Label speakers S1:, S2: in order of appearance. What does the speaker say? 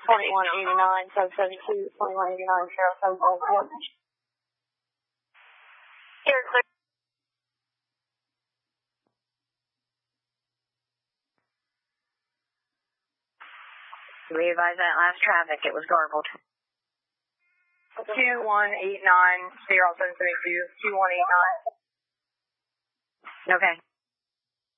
S1: 2189, 772, 2189, 0714. Here, clear. We advise that last traffic, it was garbled.
S2: 2189, 0772, 2189.
S1: Okay.